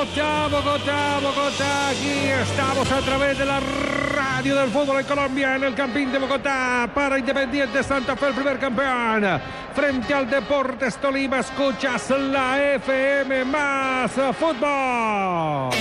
Bogotá. Aquí estamos a través de la radio del fútbol en Colombia, en el Campín de Bogotá, para Independiente Santa Fe, el primer campeón. Frente al Deportes Tolima, escuchas la FM más fútbol.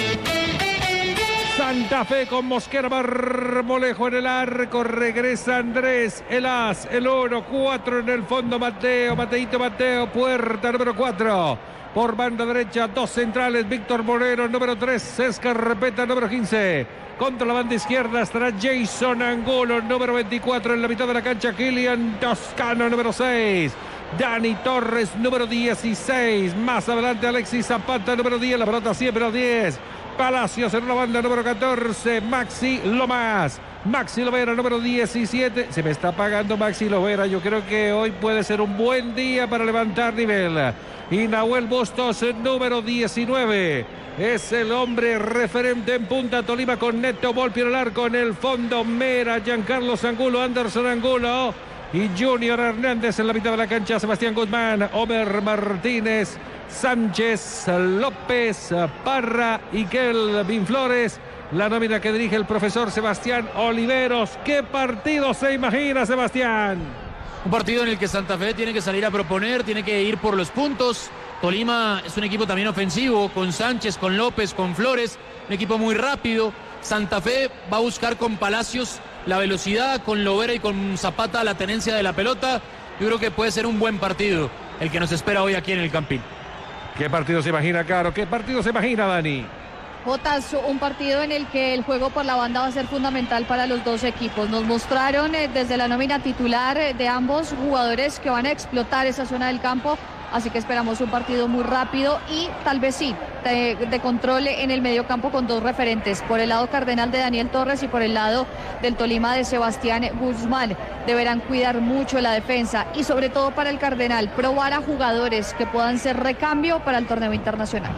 Santa Fe con Mosquera, Marmolejo en el arco, regresa Andrés, el as, el 1-4 en el fondo, Mateo, puerta número 4. Por banda derecha, dos centrales, Víctor Moreno, número 3, Escarpeta, número 15. Contra la banda izquierda estará Jason Angulo, número 24. En la mitad de la cancha, Kylian Toscano, número 6. Dani Torres, número 16. Más adelante, Alexis Zapata, número 10. La pelota siempre a 10. Palacios en una banda, número 14. Maxi Lovera, número 17. Se me está apagando Maxi Lovera. Yo creo que hoy puede ser un buen día para levantar nivel. Y Nahuel Bustos, número 19. Es el hombre referente en Punta Tolima con Neto Volpi en el arco. En el fondo, Mera, Giancarlo Angulo, Anderson Angulo y Junior Hernández. En la mitad de la cancha, Sebastián Guzmán, Omer Martínez, Sánchez, López, Parra y Kelvin Flores. La nómina que dirige el profesor Sebastián Oliveros. ¿Qué partido se imagina, Sebastián? Un partido en el que Santa Fe tiene que salir a proponer, tiene que ir por los puntos. Tolima es un equipo también ofensivo, con Sánchez, con López, con Flores, un equipo muy rápido. Santa Fe va a buscar con Palacios la velocidad, con Lovera y con Zapata la tenencia de la pelota. Yo creo que puede ser un buen partido el que nos espera hoy aquí en el Campín. ¿Qué partido se imagina, Caro? ¿Qué partido se imagina, Dani? Jotas, un partido en el que el juego por la banda va a ser fundamental para los dos equipos. Nos mostraron desde la nómina titular de ambos jugadores que van a explotar esa zona del campo, así que esperamos un partido muy rápido y tal vez sí, de control en el medio campo con dos referentes. Por el lado Cardenal de Daniel Torres y por el lado del Tolima de Sebastián Guzmán. Deberán cuidar mucho la defensa y sobre todo para el Cardenal, probar a jugadores que puedan ser recambio para el torneo internacional.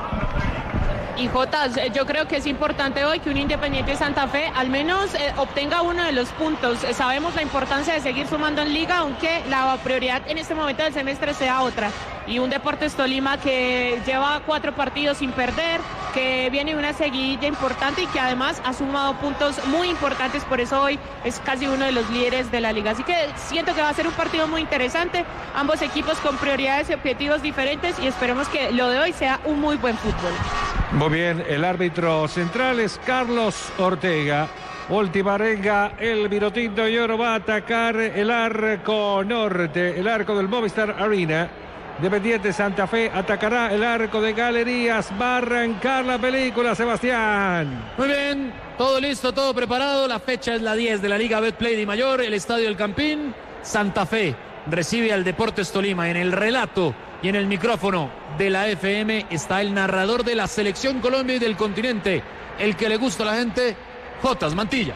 Y Jotas, yo creo que es importante hoy que un Independiente Santa Fe al menos obtenga uno de los puntos. Sabemos la importancia de seguir sumando en liga, aunque la prioridad en este momento del semestre sea otra. Y un Deportes Tolima que lleva 4 partidos sin perder, que viene una seguidilla importante y que además ha sumado puntos muy importantes, por eso hoy es casi uno de los líderes de la liga. Así que siento que va a ser un partido muy interesante, ambos equipos con prioridades y objetivos diferentes y esperemos que lo de hoy sea un muy buen fútbol. Muy bien, el árbitro central es Carlos Ortega. Última arenga, el Vinotinto y Oro va a atacar el arco norte, el arco del Movistar Arena. Independiente Santa Fe atacará el arco de Galerías. Va a arrancar la película, Sebastián. Muy bien, todo listo, todo preparado. La fecha es la 10 de la Liga Betplay de Mayor, el Estadio del Campín. Santa Fe recibe al Deportes Tolima. En el relato y en el micrófono de la FM está el narrador de la Selección Colombia y del continente, el que le gusta a la gente, Jotas Mantilla.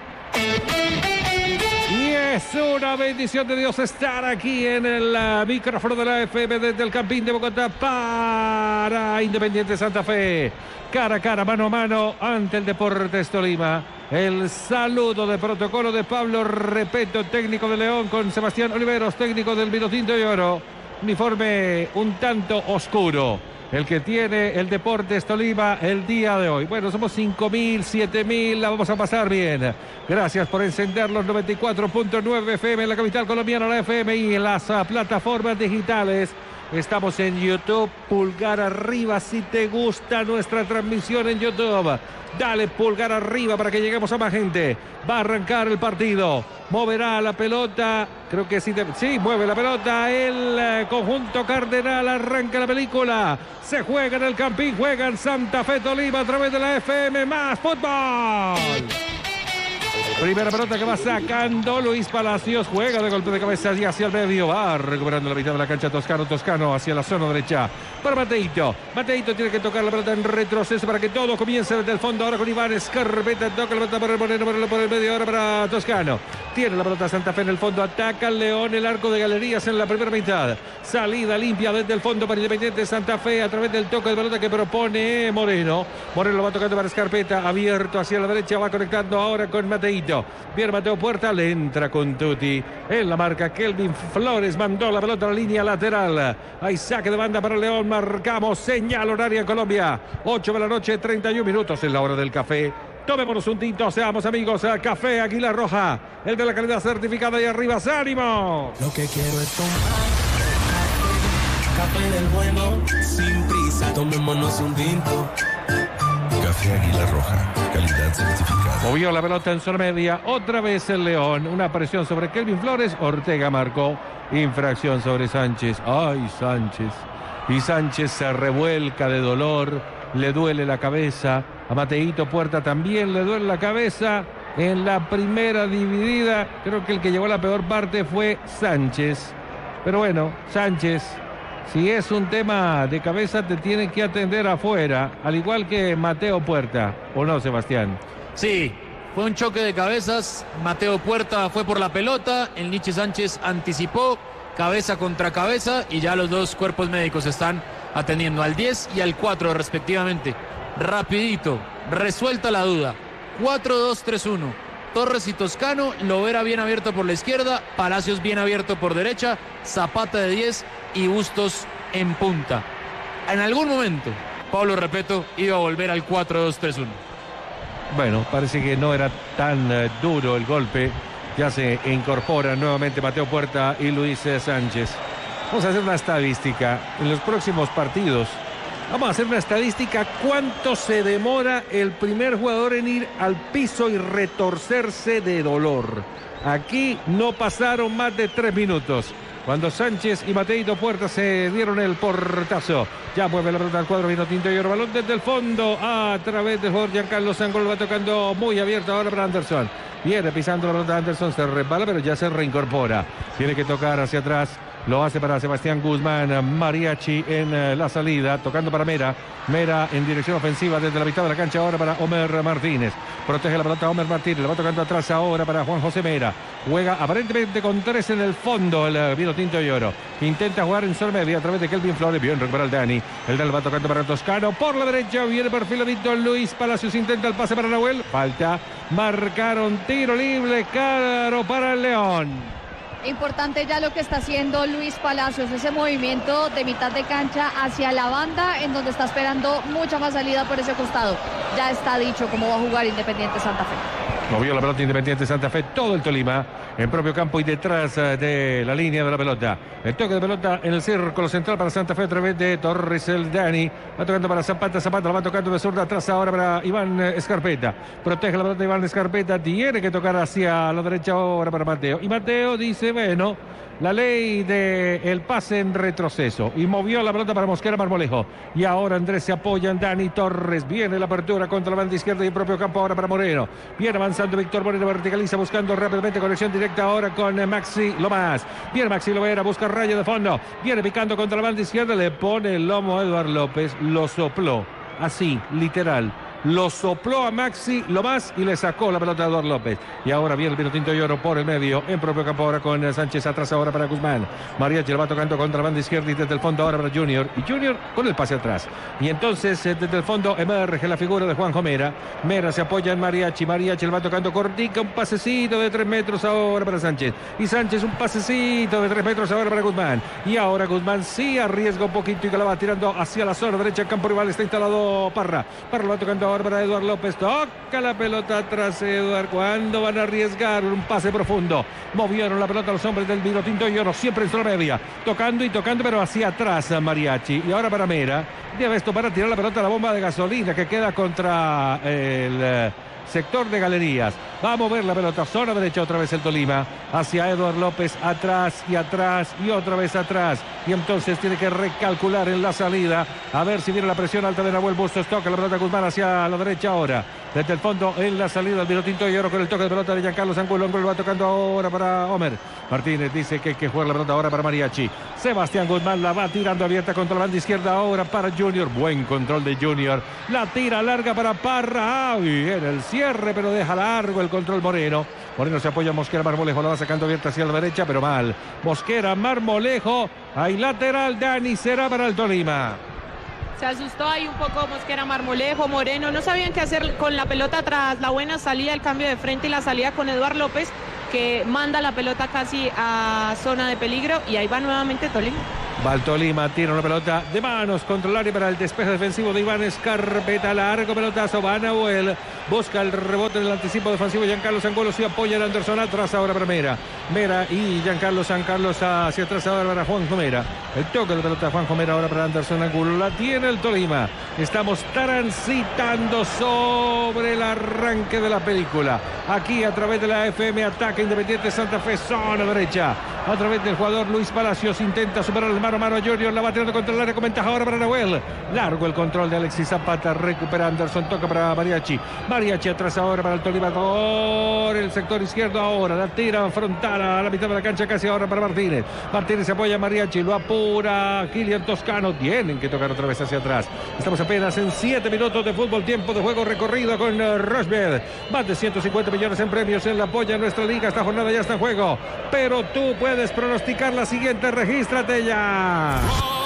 Y es una bendición de Dios estar aquí en el micrófono de la FM desde el Campín de Bogotá para Independiente Santa Fe. Cara a cara, mano a mano ante el Deportes Tolima. El saludo de protocolo de Pablo Repeto, técnico de León, con Sebastián Oliveros, técnico del Vinotinto y Oro. Uniforme un tanto oscuro el que tiene el Deportes Tolima el día de hoy. Bueno, somos 5.000, 7.000, la vamos a pasar bien. Gracias por encender los 94.9 FM en la capital colombiana, la FM y en las plataformas digitales. Estamos en YouTube, pulgar arriba si te gusta nuestra transmisión en YouTube. Dale pulgar arriba para que lleguemos a más gente. Va a arrancar el partido. Moverá la pelota. Creo que sí, mueve la pelota. El conjunto Cardenal arranca la película. Se juega en el Campín, juega en Santa Fe Tolima a través de la FM más fútbol. Primera pelota que va sacando Luis Palacios, juega de golpe de cabeza y hacia el medio, va recuperando la mitad de la cancha Toscano hacia la zona derecha para Mateito tiene que tocar la pelota en retroceso para que todo comience desde el fondo, ahora con Iván Escarpeta, toca la pelota para el Moreno, por el medio, ahora para Toscano, tiene la pelota Santa Fe en el fondo, ataca el León, el arco de Galerías en la primera mitad, salida limpia desde el fondo para Independiente Santa Fe a través del toque de pelota que propone Moreno lo va tocando para Escarpeta, abierto hacia la derecha, va conectando ahora con Mateito. Marcelito. Bien, Mateo Puerta le entra con Tuti. En la marca Kelvin Flores mandó la pelota a la línea lateral. Hay saque de banda para el León. Marcamos señal horaria en Colombia. 8 de la noche, 31 minutos en la hora del café. Tomémonos un tinto, seamos amigos. Café Águila Roja, el de la calidad certificada. Y arriba, ánimo. Lo que quiero es tomar café del bueno, sin prisa. Tomémonos un tinto. Café Águila Roja, calidad certificada. Movió la pelota en zona media. Otra vez el León. Una presión sobre Kelvin Flores. Ortega marcó infracción sobre Sánchez. Ay, Sánchez. Y Sánchez se revuelca de dolor. Le duele la cabeza. A Mateito Puerta también le duele la cabeza. En la primera dividida, creo que el que llegó a la peor parte fue Sánchez. Pero bueno, Sánchez, si es un tema de cabeza, te tiene que atender afuera, al igual que Mateo Puerta, ¿o no, Sebastián? Sí, fue un choque de cabezas. Mateo Puerta fue por la pelota, el Nietzsche Sánchez anticipó, cabeza contra cabeza, y ya los dos cuerpos médicos están atendiendo al 10 y al 4 respectivamente. Rapidito, resuelta la duda. 4-2-3-1. Torres y Toscano, Lovera bien abierto por la izquierda, Palacios bien abierto por derecha, Zapata de 10 y Bustos en punta. En algún momento, Pablo Repeto iba a volver al 4-2-3-1. Bueno, parece que no era tan duro el golpe. Ya se incorporan nuevamente Mateo Puerta y Luis Sánchez. Vamos a hacer una estadística en los próximos partidos. Vamos a hacer una estadística. ¿Cuánto se demora el primer jugador en ir al piso y retorcerse de dolor? Aquí no pasaron más de 3 minutos. Cuando Sánchez y Mateito Puerta se dieron el portazo. Ya mueve la pelota al cuadro Vinotinto y el balón desde el fondo a través del jugador Giancarlo Zangol. Va tocando muy abierto ahora para Anderson. Viene pisando la pelota Anderson, se resbala, pero ya se reincorpora. Tiene que tocar hacia atrás. Lo hace para Sebastián Guzmán. Mariachi en la salida, tocando para Mera. Mera en dirección ofensiva desde la mitad de la cancha ahora para Omer Martínez. Protege la pelota Omer Martínez. Le va tocando atrás ahora para Juan José Mera. Juega aparentemente con 3 en el fondo el Vinotinto y Oro. Intenta jugar en zona media a través de Kelvin Flores. Bien, recupera el Dani. El Dani va tocando para Toscano. Por la derecha viene perfiladito Luis Palacios. Intenta el pase para Nahuel. Falta. Marcaron tiro libre. Claro para el León. Importante ya lo que está haciendo Luis Palacios, ese movimiento de mitad de cancha hacia la banda, en donde está esperando mucha más salida por ese costado. Ya está dicho cómo va a jugar Independiente Santa Fe. Movió la pelota Independiente Santa Fe, todo el Tolima en propio campo y detrás de la línea de la pelota. El toque de pelota en el círculo central para Santa Fe a través de Torres, el Dani. Va tocando para Zapata, Zapata la va tocando de zurda atrás ahora para Iván Escarpeta. Protege la pelota de Iván Escarpeta, tiene que tocar hacia la derecha ahora para Mateo. Y Mateo dice, bueno, la ley del pase en retroceso. Y movió la pelota para Mosquera Marmolejo. Y ahora Andrés se apoya en Dani Torres. Viene la apertura contra la banda izquierda y el propio campo ahora para Moreno. Viene avanzando Víctor Moreno, verticaliza buscando rápidamente conexión directa ahora con Maxi Lomas. Viene Maxi Lovera, busca raya de fondo. Viene picando contra la banda izquierda, le pone el lomo a Eduardo López. Lo sopló, así, literal. Lo sopló a Maxi Lomas y le sacó la pelota a Eduardo López. Y ahora viene el Vinotinto y Oro por el medio. En propio campo ahora con Sánchez atrás ahora para Guzmán. Mariachi le va tocando contra la banda izquierda y desde el fondo ahora para Junior. Y Junior con el pase atrás. Y entonces desde el fondo emerge la figura de Juanjo Mera. Mera se apoya en Mariachi. Mariachi le va tocando cortica. Un pasecito de 3 metros ahora para Sánchez. Y Sánchez un pasecito de 3 metros ahora para Guzmán. Y ahora Guzmán sí arriesga un poquito y que la va tirando hacia la zona derecha. El campo rival está instalado Parra. Parra lo va tocando ahora para Eduardo López. Toca la pelota atrás Eduardo. ¿Cuándo van a arriesgar un pase profundo? Movieron la pelota los hombres del Vinotinto y Oro. Siempre en zona media. Tocando y tocando, pero hacia atrás a Mariachi. Y ahora para Mera. Debe esto para tirar la pelota a la bomba de gasolina que queda contra el sector de galerías. Va a mover la pelota, zona derecha otra vez el Tolima, hacia Eduardo López, atrás y otra vez atrás. Y entonces tiene que recalcular en la salida, a ver si viene la presión alta de Nahuel Bustos. Toca la pelota Guzmán hacia la derecha ahora. Desde el fondo en la salida del Vinotinto y Oro con el toque de pelota de Giancarlo Zangulo. Lo va tocando ahora para Omer Martínez. Dice que hay que jugar la pelota ahora para Mariachi. Sebastián Guzmán la va tirando abierta contra la banda izquierda ahora para Junior. Buen control de Junior. La tira larga para Parra. Y en el cierre, pero deja largo el control Moreno. Moreno se apoya a Mosquera Marmolejo. La va sacando abierta hacia la derecha, pero mal. Mosquera Marmolejo. Hay lateral. Dani será para el Tolima. Se asustó ahí un poco Mosquera, Marmolejo, Moreno. No sabían qué hacer con la pelota tras la buena salida, el cambio de frente y la salida con Eduard López, que manda la pelota casi a zona de peligro. Y ahí va nuevamente Tolima. Va el Tolima, tira una pelota de manos contra el área para el despeje defensivo de Iván Escarpeta. Largo pelotazo, va Nahuel. Busca el rebote del anticipo defensivo. Giancarlo Angulo se apoya en Anderson. Atrás ahora para Mera. Mera y Giancarlo hacia atrás ahora para Juanjo Mera. El toque de pelota de Juanjo Mera ahora para Anderson Angulo. La tiene el Tolima. Estamos transitando sobre el arranque de la película. Aquí a través de la FM ataca Independiente Santa Fe, zona derecha. A través del jugador Luis Palacios intenta superar el mano a mano a Junior. La va tirando contra el área con ventaja ahora para Nahuel. Largo el control de Alexis Zapata. Recupera Anderson. Toca para Mariachi. Mariachi atrás ahora para el Tolima por el sector izquierdo ahora. La tira frontal a la mitad de la cancha casi ahora para Martínez. Martínez se apoya a Mariachi. Lo apura Kilian Toscano. Tienen que tocar otra vez hacia atrás. Estamos apenas en 7 minutos de fútbol. Tiempo de juego recorrido con Rosberg. Más de 150 millones en premios en la polla en nuestra liga. Esta jornada ya está en juego. Pero tú puedes pronosticar la siguiente. Regístrate ya.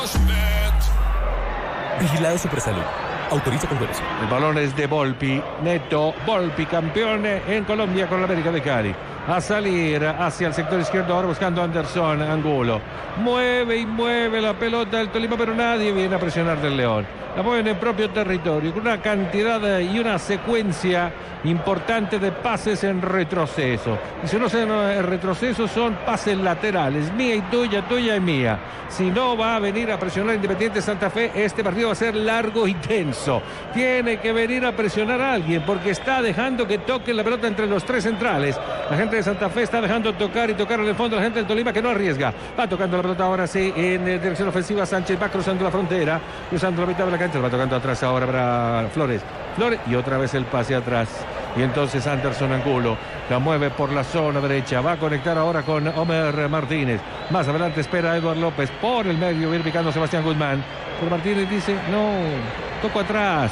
Vigilado Supersalud. Autoriza con juegos. El balón es de Volpi. Neto. Volpi, campeón en Colombia con la América de Cali. A salir hacia el sector izquierdo ahora buscando a Anderson Angulo. Mueve y mueve la pelota del Tolima, pero nadie viene a presionar del León. La mueven en propio territorio con una cantidad y una secuencia importante de pases en retroceso. Y si no son en retroceso, son pases laterales. Mía y tuya, tuya y mía. Si no va a venir a presionar Independiente Santa Fe, este partido va a ser largo y tenso. Tiene que venir a presionar a alguien porque está dejando que toque la pelota entre los tres centrales. La gente de Santa Fe está dejando tocar y tocar en el fondo. La gente del Tolima que no arriesga. Va tocando la pelota ahora sí en dirección ofensiva. Sánchez va cruzando la frontera, cruzando la mitad de la cancha. Va tocando atrás ahora para Flores. Flores y otra vez el pase atrás. Y entonces Anderson Angulo la mueve por la zona derecha. Va a conectar ahora con Homer Martínez. Más adelante espera a Eduard López por el medio. Viene picando Sebastián Guzmán. Pero Martínez dice, no, toco atrás.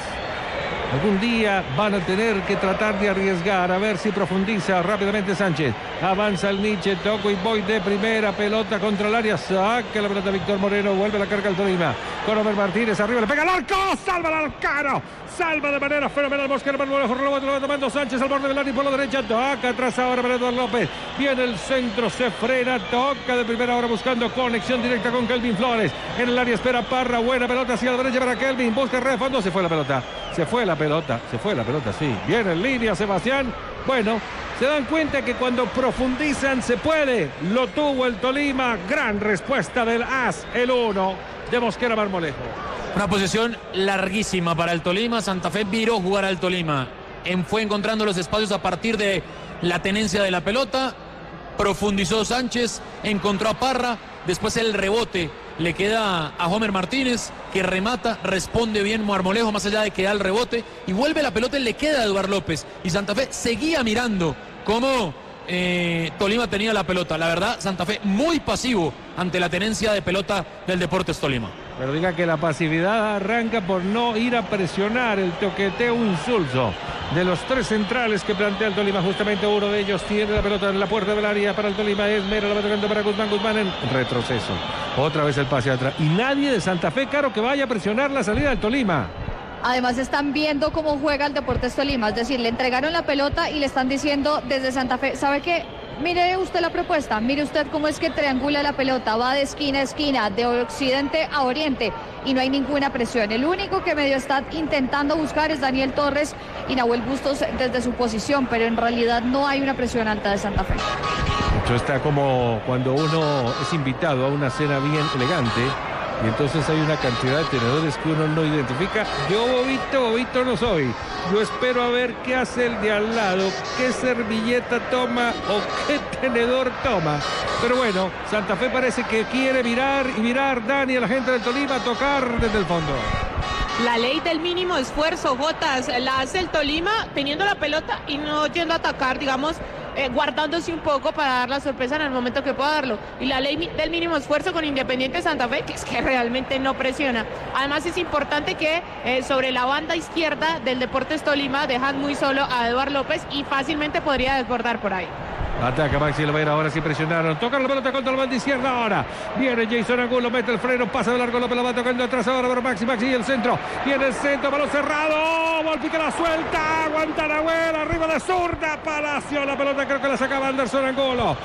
Algún día van a tener que tratar de arriesgar. A ver si profundiza rápidamente Sánchez. Avanza el Nietzsche. Toco y voy de primera. Pelota contra el área. Saca la pelota Víctor Moreno. Vuelve la carga al Tolima. Con Homer Martínez arriba. Le pega al arco. Salva al arcano. Salva de manera fenomenal Mosquera. Lo va tomando Sánchez al borde del área y por la derecha. Toca atrás ahora para Eduard López. Viene el centro. Se frena. Toca de primera hora buscando conexión directa con Kelvin Flores. En el área espera Parra. Buena pelota hacia la derecha para Kelvin. Busca el fondo. Se fue la pelota. Se fue la pelota, sí. Viene en línea Sebastián. Bueno, se dan cuenta que cuando profundizan se puede. Lo tuvo el Tolima. Gran respuesta del as, el 1 de Mosquera Marmolejo. Una posesión larguísima para el Tolima. Santa Fe viró jugar al Tolima. Fue encontrando los espacios a partir de la tenencia de la pelota. Profundizó Sánchez, encontró a Parra. Después el rebote le queda a Homer Martínez, que remata, responde bien Marmolejo, más allá de que da el rebote, y vuelve la pelota y le queda a Eduard López. Y Santa Fe seguía mirando cómo Tolima tenía la pelota. La verdad, Santa Fe muy pasivo ante la tenencia de pelota del Deportes Tolima. Pero diga que la pasividad arranca por no ir a presionar, el toqueteo insulso de los tres centrales que plantea el Tolima. Justamente uno de ellos tiene la pelota en la puerta del área para el Tolima. Es Mera, la va tocando para Guzmán en retroceso. Otra vez el pase atrás. Y nadie de Santa Fe, Caro, que vaya a presionar la salida del Tolima. Además están viendo cómo juega el Deportes Tolima, es decir, le entregaron la pelota y le están diciendo desde Santa Fe, ¿sabe qué? Mire usted la propuesta, mire usted cómo es que triangula la pelota, va de esquina a esquina, de occidente a oriente y no hay ninguna presión. El único que medio está intentando buscar es Daniel Torres y Nahuel Bustos desde su posición, pero en realidad no hay una presión alta de Santa Fe. Esto está como cuando uno es invitado a una cena bien elegante y entonces hay una cantidad de tenedores que uno no identifica. Yo bobito no soy. Yo espero a ver qué hace el de al lado, qué servilleta toma o qué tenedor toma. Pero bueno, Santa Fe parece que quiere mirar y mirar, Dani, a la gente del Tolima, tocar desde el fondo. La ley del mínimo esfuerzo, Jotas, la hace el Tolima teniendo la pelota y no yendo a atacar, digamos, guardándose un poco para dar la sorpresa en el momento que pueda darlo. Y la ley del mínimo esfuerzo con Independiente Santa Fe, que es que realmente no presiona. Además es importante que sobre la banda izquierda del Deportes Tolima dejan muy solo a Eduard López y fácilmente podría desbordar por ahí. Ataca Maxi Lovera, ahora sí presionaron. Toca la pelota contra el banda izquierda ahora. Viene Jason Angulo, mete el freno, pasa de largo, López la va tocando atrás ahora para Maxi y el centro. Viene el centro, balón cerrado. Volpi que la suelta. Aguanta Nahuel, arriba de zurda. Palacio, la pelota creo que la sacaba Anderson Angulo.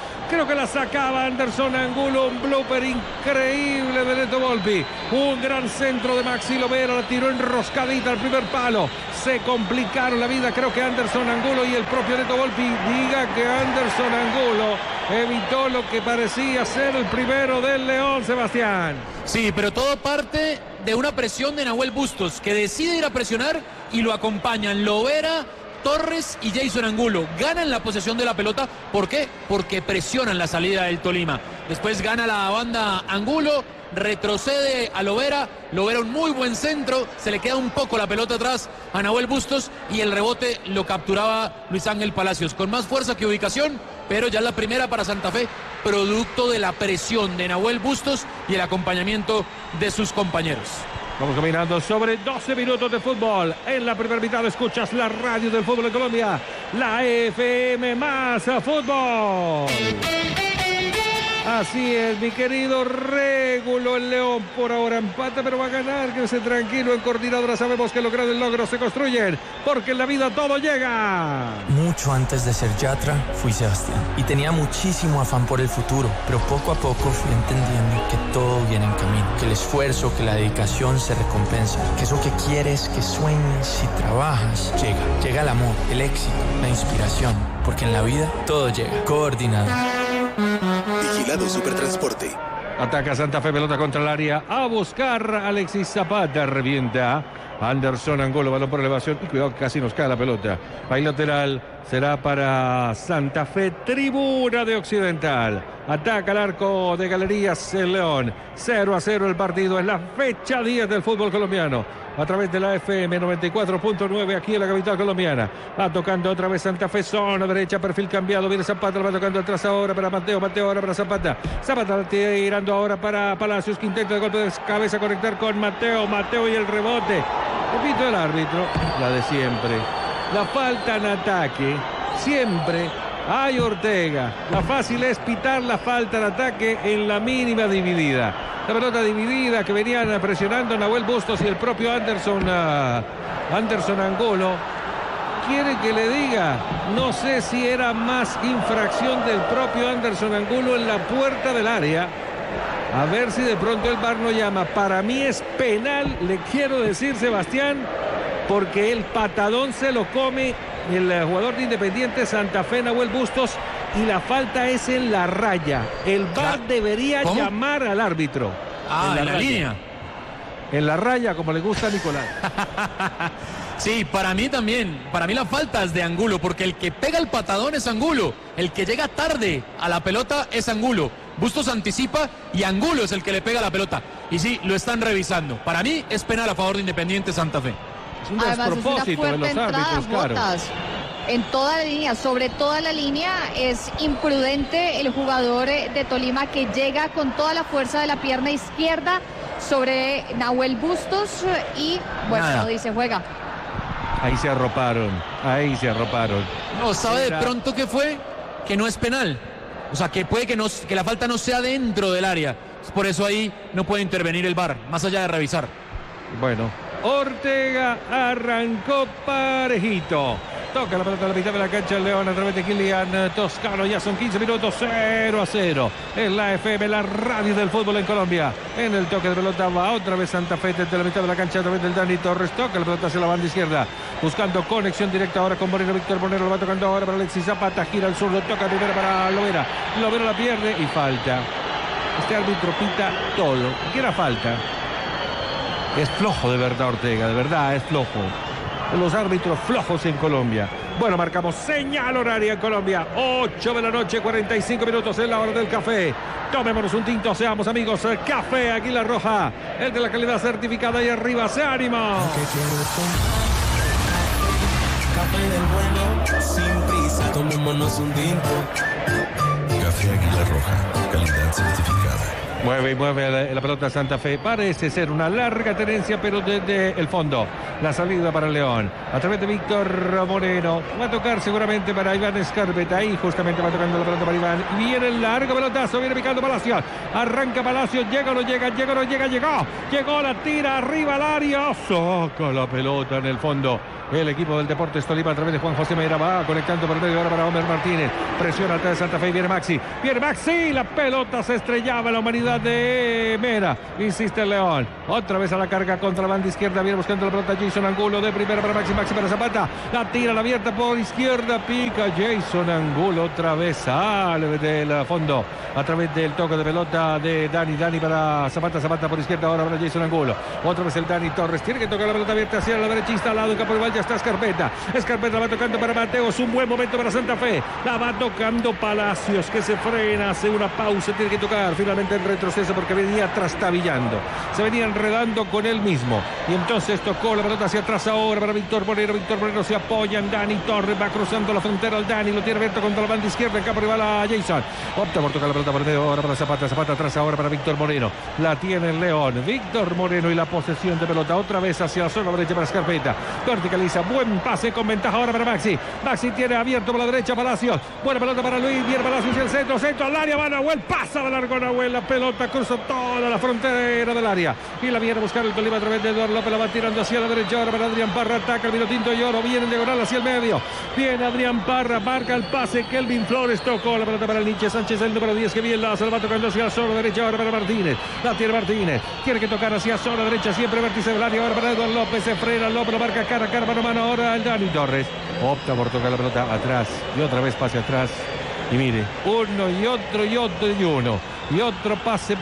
Un blooper increíble de Neto Volpi. Un gran centro de Maxi Lovera, la tiró enroscadita al primer palo. Se complicaron la vida, creo que Anderson Angulo y el propio Neto Volpi. Diga que Anderson Angulo evitó lo que parecía ser el primero del León, Sebastián. Sí, pero todo parte de una presión de Nahuel Bustos, que decide ir a presionar y lo acompañan Lovera, Torres y Jason Angulo. Ganan la posesión de la pelota. ¿Por qué? Porque presionan la salida del Tolima. Después gana la banda Angulo, retrocede a Lovera. Lovera un muy buen centro. Se le queda un poco la pelota atrás a Nahuel Bustos y el rebote lo capturaba Luis Ángel Palacios. Con más fuerza que ubicación, pero ya la primera para Santa Fe, producto de la presión de Nahuel Bustos y el acompañamiento de sus compañeros. Vamos caminando sobre 12 minutos de fútbol. En la primera mitad escuchas la radio del fútbol en Colombia, la FM más fútbol. Así es, mi querido Régulo, el León por ahora empata, pero va a ganar. Quédese tranquilo, en Coordinadora sabemos que los grandes logros se construyen, porque en la vida todo llega. Mucho antes de ser Yatra, fui Sebastián. Y tenía muchísimo afán por el futuro, pero poco a poco fui entendiendo que todo viene en camino. Que el esfuerzo, que la dedicación se recompensa. Que eso que quieres, que sueñes y trabajas, llega. Llega el amor, el éxito, la inspiración. Porque en la vida todo llega. Coordinado. Vigilado Supertransporte. Ataca Santa Fe, pelota contra el área. A buscar Alexis Zapata, revienta Anderson Angulo, balón por elevación. Y cuidado, casi nos cae la pelota. Ahí lateral será para Santa Fe, tribuna de Occidental. Ataca el arco de Galerías el León. 0-0 el partido. Es la fecha 10 del fútbol colombiano. A través de la FM 94.9 aquí en la capital colombiana. Va tocando otra vez Santa Fe, zona derecha, perfil cambiado. Viene Zapata, lo va tocando atrás ahora para Mateo ahora para Zapata. Zapata tirando ahora para Palacios, que intenta de golpe de cabeza conectar con Mateo y el rebote. Repito, el árbitro, la de siempre. La falta en ataque, siempre hay Ortega. La fácil es pitar la falta en ataque en la mínima dividida. La pelota dividida que venían presionando Nahuel Bustos y el propio Anderson Angulo. Quiere que le diga, no sé si era más infracción del propio Anderson Angulo en la puerta del área. A ver si de pronto el VAR no llama. Para mí es penal, le quiero decir, Sebastián, porque el patadón se lo come el jugador de Independiente Santa Fe, Nahuel Bustos, y la falta es en la raya. El VAR debería llamar al árbitro. En la línea. En la raya, como le gusta a Nicolás. Sí, para mí también. Para mí la falta es de Angulo, porque el que pega el patadón es Angulo. El que llega tarde a la pelota es Angulo. Bustos anticipa y Angulo es el que le pega la pelota. Y sí, lo están revisando. Para mí es penal a favor de Independiente Santa Fe. Es un despropósito de los árbitros, claro. En toda la línea, sobre toda la línea, es imprudente el jugador de Tolima, que llega con toda la fuerza de la pierna izquierda sobre Nahuel Bustos y, bueno, dice juega. Ahí se arroparon. No, ¿sabe de pronto qué fue? Que no es penal. O sea, que puede que la falta no sea dentro del área. Por eso ahí no puede intervenir el VAR, más allá de revisar. Bueno, Ortega arrancó parejito. Toca la pelota a la mitad de la cancha el León a través de Kylian Toscano. Ya son 15 minutos, 0-0. En la FM, la radio del fútbol en Colombia. En el toque de pelota va otra vez Santa Fe desde la mitad de la cancha a través del Dani Torres. Toca la pelota hacia la banda izquierda. Buscando conexión directa ahora con Moreno. Víctor Moreno lo va tocando ahora para Alexis Zapata. Gira al zurdo, toca primero para Lovera. Lovera la pierde y falta. Este árbitro pita todo. ¿Qué era falta? Es flojo de verdad Ortega, de verdad es flojo. Los árbitros flojos en Colombia. Bueno, marcamos señal horaria en Colombia. 8 de la noche, 45 minutos en la hora del café. Tomémonos un tinto, seamos amigos. Café Águila Roja, el de la calidad certificada. Y arriba, ¡se ánimo! Café del bueno, sin prisa, tomémonos un tinto. Café Águila Roja, calidad certificada. Mueve la pelota Santa Fe. Parece ser una larga tenencia, pero desde el fondo. La salida para León. A través de Víctor Moreno. Va a tocar seguramente para Iván Scarpetta. Ahí justamente va tocando la pelota para Iván. Y viene el largo pelotazo. Viene picando Palacios. Arranca Palacios. Llega o no llega. Llega o no llega. Llegó. La tira arriba al área. Saca la pelota en el fondo. El equipo del Deportes Tolima a través de Juan José Mera va conectando por medio ahora para Homer Martínez. Presiona atrás de Santa Fe y viene Maxi. La pelota se estrellaba en la humanidad de Mera. Insiste el León. Otra vez a la carga contra la banda izquierda. Viene buscando la pelota Jason Angulo de primera para Maxi. Maxi para Zapata. La tira, la abierta por izquierda. Pica Jason Angulo. Otra vez sale del fondo a través del toque de pelota de Dani. Dani para Zapata. Zapata por izquierda ahora para Jason Angulo. Otra vez el Dani Torres. Tiene que tocar la pelota abierta hacia la derechista al lado. Campo rival. Ya está Scarpetta. Scarpetta va tocando para Mateos. Un buen momento para Santa Fe. La va tocando Palacios, que se frena, hace una pausa, tiene que tocar finalmente en retroceso porque venía trastabillando. Se venía enredando con él mismo. Y entonces tocó la pelota hacia atrás ahora para Víctor Moreno. Víctor Moreno se apoya en Dani Torres. Va cruzando la frontera al Dani. Lo tiene abierto contra la banda izquierda. En campo rival a Jason. Opta por tocar la pelota por medio ahora para Zapata. Zapata atrás ahora para Víctor Moreno. La tiene el León. Víctor Moreno y la posesión de pelota otra vez hacia la zona derecha para Scarpetta. Verticaliza. Buen pase con ventaja ahora para Maxi. Maxi tiene abierto por la derecha Palacios. Buena pelota para Luis. Viene Palacios y el centro al área. Va Nahuel. Pasa de largo Nahuel. La pelota cruzó toda la frontera del área. Y la viene a buscar el Tolima a través de Eduardo López. La va tirando hacia la derecha ahora para Adrián Parra. Ataca el Vinotinto y Oro. Viene en diagonal hacia el medio. Viene Adrián Parra. Marca el pase. Kelvin Flores tocó la pelota para el Nietzsche Sánchez. El número 10 que bien la va tocando hacia la zona derecha ahora para Martínez. La tiene Martínez. Tiene que tocar hacia zona derecha. Siempre vértice del área ahora para Eduardo López. Se frena López. Lo marca cara a cara, mano a mano ahora el Dani Torres. Opta por tocar la pelota atrás. Y otra vez pase atrás. Y mire, uno y otro y otro y uno. Y otro pase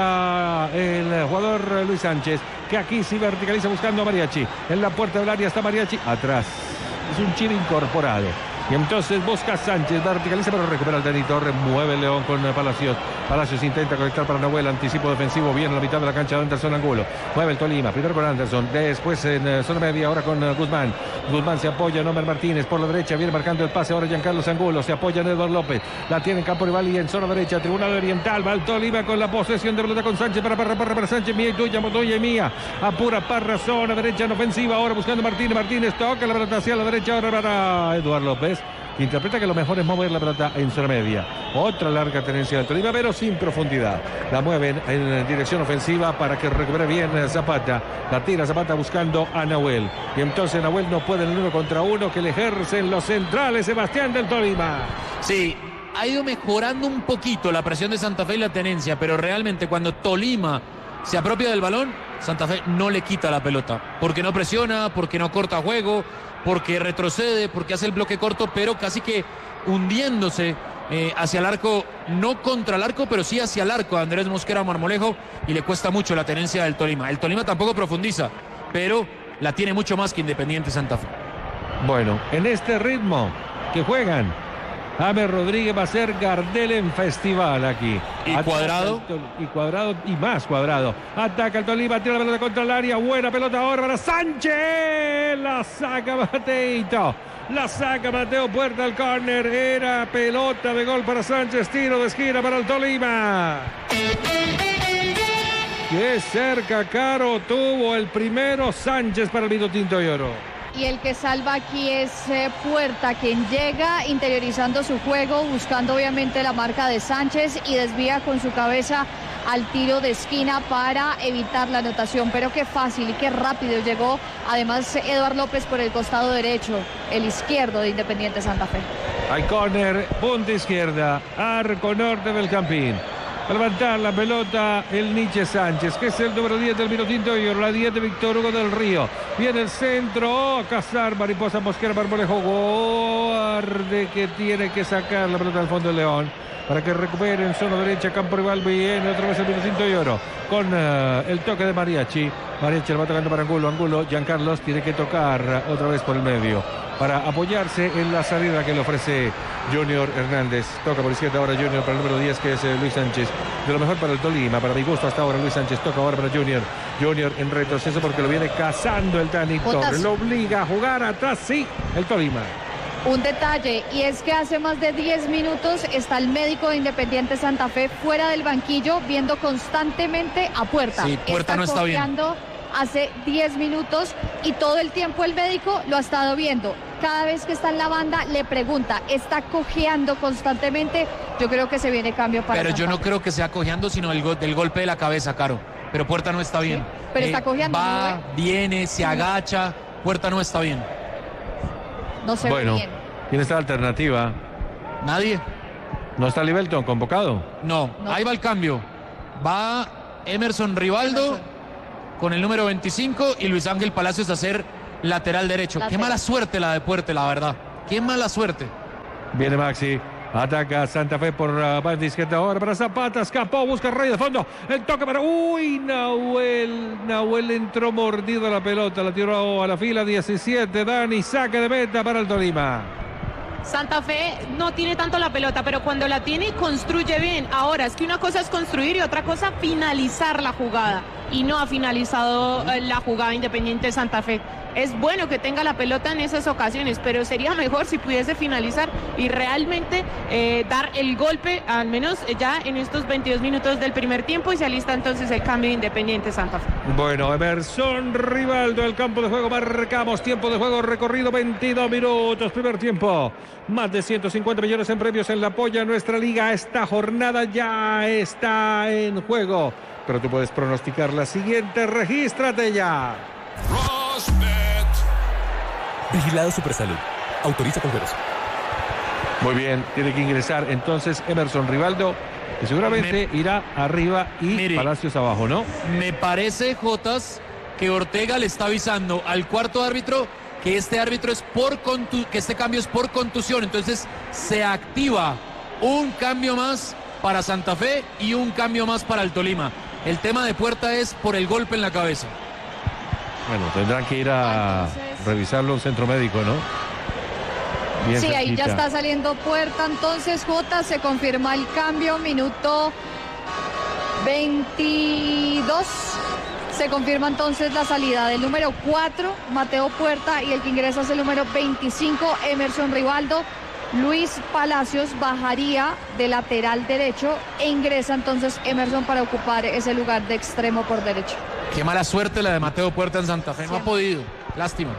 para el jugador Luis Sánchez, que aquí sí verticaliza buscando a Mariachi. En la puerta del área está Mariachi. Atrás. Es un chile incorporado. Y entonces busca Sánchez, verticaliza pero recupera el Dani Torres, mueve el León con Palacios. Palacios intenta conectar para Nahuel, anticipo defensivo, bien en la mitad de la cancha de Anderson Angulo. Mueve el Tolima, primero con Anderson, después en zona media, ahora con Guzmán. Guzmán se apoya en Homer Martínez por la derecha, viene marcando el pase ahora Giancarlo Angulo, se apoya en Eduardo López. La tiene en campo rival y en zona derecha, Tribunal Oriental, va el Tolima con la posesión de pelota con Sánchez para Sánchez, mía y tuya y mía. Apura Parra, zona derecha en ofensiva, ahora buscando Martínez, toca la pelota hacia la derecha ahora para Eduardo López. Interpreta que lo mejor es mover la pelota en zona media. Otra larga tenencia del Tolima, pero sin profundidad. La mueven en dirección ofensiva para que recupere bien Zapata. La tira Zapata buscando a Nahuel. Y entonces Nahuel no puede en el 1 contra 1 que le ejercen los centrales Sebastián del Tolima. Sí, ha ido mejorando un poquito la presión de Santa Fe y la tenencia, pero realmente cuando Tolima se apropia del balón, Santa Fe no le quita la pelota. Porque no presiona, porque no corta juego, porque retrocede, porque hace el bloque corto, pero casi que hundiéndose hacia el arco, no contra el arco, pero sí hacia el arco de Andrés Mosquera Marmolejo, y le cuesta mucho la tenencia del Tolima. El Tolima tampoco profundiza, pero la tiene mucho más que Independiente Santa Fe. Bueno, en este ritmo que juegan, James Rodríguez va a ser Gardel en festival aquí. Y Cuadrado. Y Cuadrado y más Cuadrado. Ataca el Tolima, tira la pelota contra el área. Buena pelota ahora para Sánchez. La saca Mateito. La saca Mateo Puerta al córner. Era pelota de gol para Sánchez. Tiro de esquina para el Tolima. Qué cerca, Caro, tuvo el primero Sánchez para el Vinotinto y Oro. Y el que salva aquí es Puerta, quien llega interiorizando su juego, buscando obviamente la marca de Sánchez y desvía con su cabeza al tiro de esquina para evitar la anotación. Pero qué fácil y qué rápido llegó. Además, Eduardo López por el costado derecho, el izquierdo de Independiente Santa Fe. Hay córner, punta izquierda, arco norte del Campín. A levantar la pelota el Nietzsche Sánchez, que es el número 10 del Vinotinto y la 10 de Víctor Hugo del Río. Viene el centro, cazar Mariposa Mosquera Marmolejo, guarde que tiene que sacar la pelota al fondo del León para que recupere en zona derecha, campo rival. Viene otra vez el Vinotinto y Oro con el toque de Mariachi. Mariachi lo va tocando para Angulo. Giancarlos tiene que tocar otra vez por el medio para apoyarse en la salida que le ofrece Junior Hernández. Toca por izquierda ahora Junior para el número 10, que es Luis Sánchez. De lo mejor para el Tolima, para mi gusto hasta ahora Luis Sánchez. Toca ahora para Junior. Junior en retroceso porque lo viene cazando el Dani Torres. Lo obliga a jugar atrás, sí, el Tolima. Un detalle, y es que hace más de 10 minutos está el médico de Independiente Santa Fe fuera del banquillo viendo constantemente a Puerta. Sí, Puerta no está bien. Hace 10 minutos y todo el tiempo el médico lo ha estado viendo. Cada vez que está en la banda le pregunta, está cojeando constantemente. Yo creo que se viene cambio para Pero Santa yo no Fe. creo que sea cojeando, sino del golpe de la cabeza, Caro. Pero Puerta no está bien. Sí, pero está cojeando. Va, viene, se agacha. Puerta no está bien. No se ve bien. ¿Quién está la alternativa? Nadie. ¿No está Libelton convocado? No, ahí va el cambio. Va Emerson Rivaldo con el número 25 y Luis Ángel Palacios a ser lateral derecho. Qué mala suerte la de Puerta, la verdad. Qué mala suerte. Viene Maxi. Ataca Santa Fe por banda izquierda ahora para Zapata. Escapó, busca Rey de fondo. El toque para... ¡Uy! Nahuel entró mordido a la pelota. La tiró a la fila 17. Dani, saque de meta para el Tolima. Santa Fe no tiene tanto la pelota, pero cuando la tiene construye bien. Ahora, es que una cosa es construir y otra cosa finalizar la jugada. Y no ha finalizado la jugada Independiente Santa Fe. Es bueno que tenga la pelota en esas ocasiones, pero sería mejor si pudiese finalizar y realmente dar el golpe, al menos ya en estos 22 minutos del primer tiempo, y se alista entonces el cambio de Independiente Santa Fe. Bueno, Emerson Rivaldo, el campo de juego, marcamos tiempo de juego recorrido 22 minutos, primer tiempo. Más de 150 millones en premios en la polla. Nuestra liga, esta jornada ya está en juego. Pero tú puedes pronosticar la siguiente, regístrate ya. Vigilado Supersalud. Autoriza con juegos. Muy bien, tiene que ingresar entonces Emerson Rivaldo, que seguramente irá arriba y mire, Palacios abajo, ¿no? Me parece, Jotas, que Ortega le está avisando al cuarto árbitro que este árbitro es que este cambio es por contusión. Entonces se activa un cambio más para Santa Fe y un cambio más para el Tolima. El tema de Puerta es por el golpe en la cabeza. Bueno, tendrán que ir a revisarlo un centro médico, ¿no? Bien sí, cerquita. Ahí ya está saliendo Puerta. Entonces, Jota, se confirma el cambio. Minuto 22. Se confirma entonces la salida del número 4, Mateo Puerta, y el que ingresa es el número 25, Emerson Rivaldo. Luis Palacios bajaría de lateral derecho e ingresa entonces Emerson para ocupar ese lugar de extremo por derecho. Qué mala suerte la de Mateo Puerta en Santa Fe, no ha podido, lástima.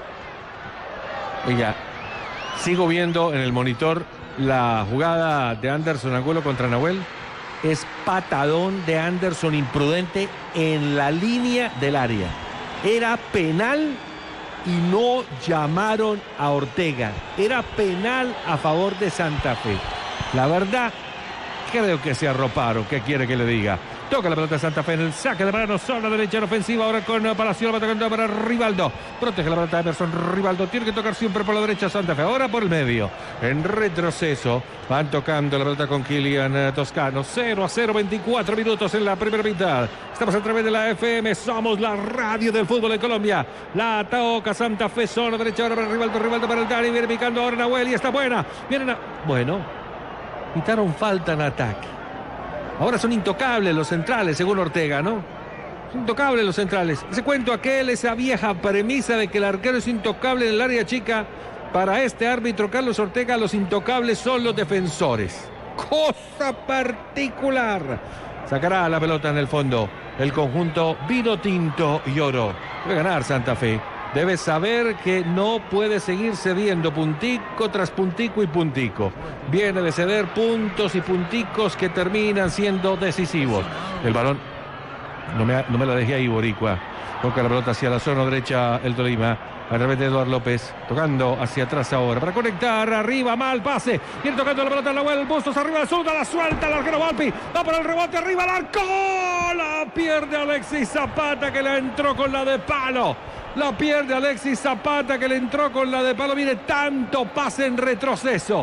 Oiga, sigo viendo en el monitor la jugada de Anderson Angulo contra Nahuel. Es patadón de Anderson imprudente en la línea del área. Era penal y no llamaron a Ortega. Era penal a favor de Santa Fe. La verdad, creo que se arroparon. ¿Qué quiere que le diga? Toca la pelota de Santa Fe en el saque de mano, zona derecha en ofensiva, ahora con Palacio, va tocando para Rivaldo. Protege la pelota de Emerson Rivaldo, tiene que tocar siempre por la derecha Santa Fe, ahora por el medio. En retroceso, van tocando la pelota con Kylian Toscano. 0-0, 24 minutos en la primera mitad. Estamos a través de la FM, somos la radio del fútbol en Colombia. La toca Santa Fe, zona derecha, ahora para Rivaldo para el Dani, viene picando ahora Nahuel y está buena. Bueno, quitaron falta en ataque. Ahora son intocables los centrales, según Ortega, ¿no? Son intocables los centrales. Ese cuento aquel, esa vieja premisa de que el arquero es intocable en el área chica. Para este árbitro Carlos Ortega, los intocables son los defensores. Cosa particular. Sacará la pelota en el fondo el conjunto vino tinto y oro. Debe ganar Santa Fe. Debe saber que no puede seguir cediendo puntico tras puntico y puntico. Viene de ceder puntos y punticos que terminan siendo decisivos. El balón no me la dejé ahí, Boricua. Toca la pelota hacia la zona derecha el Tolima. A través de Eduardo López, tocando hacia atrás ahora para conectar, arriba, mal pase, viene tocando la pelota en la vuelta, Bustos arriba, zurda, la suelta, el arquero Volpi, va por el rebote, arriba, el arco, la pierde Alexis Zapata que le entró con la de palo, la pierde Alexis Zapata que le entró con la de palo, mire, tanto pase en retroceso,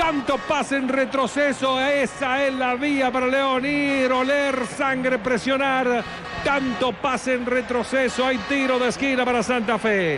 esa es la vía para León, ir, oler, sangre, presionar, tanto pase en retroceso, hay tiro de esquina para Santa Fe.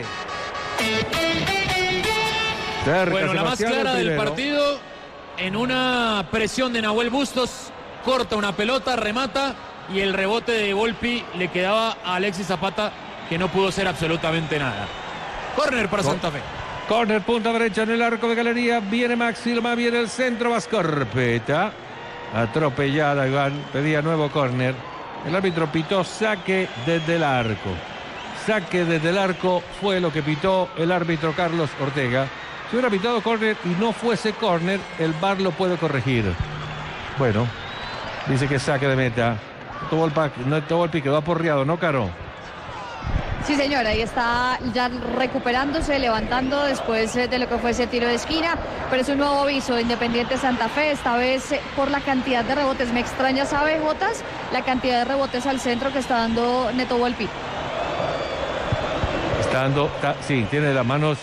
Bueno, la más clara del partido, en una presión de Nahuel Bustos, corta una pelota, remata y el rebote de Volpi le quedaba a Alexis Zapata, que no pudo hacer absolutamente nada. Córner para Santa Fe. Córner, punta derecha en el arco de Galería. Viene Maxi, más viene el centro, va Scorpeta. Atropellada, Iván. Pedía nuevo córner. El árbitro pitó saque desde el arco. Saque desde el arco fue lo que pitó el árbitro Carlos Ortega. Si hubiera pitado córner y no fuese córner, el VAR lo puede corregir. Bueno, dice que saque de meta. Neto Volpi quedó aporreado, ¿no, Caro? Sí, señora, ahí está ya recuperándose, levantando después de lo que fue ese tiro de esquina, pero es un nuevo aviso de Independiente Santa Fe, esta vez por la cantidad de rebotes. Me extraña, ¿sabe, Jotas? La cantidad de rebotes al centro que está dando Neto Volpi. Sí, tiene las manos